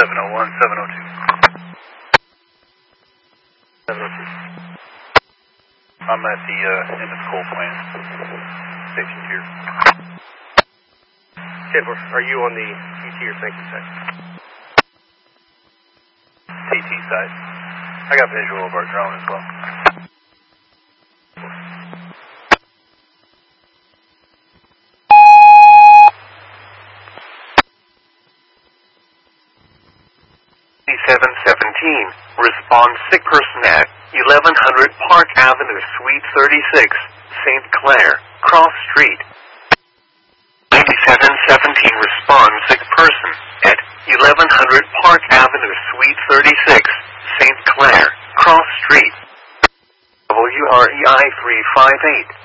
701, 702. 702. I'm at the end of the coal plant. Station here. Kidworth, are you on the TT or Sankey side? TT side. I got visual of our drone as well. Respond sick person at 1100 Park Avenue, Suite 36, St. Clair, Cross Street. 9717, respond sick person at 1100 Park Avenue, Suite 36, St. Clair, Cross Street. WREI 358.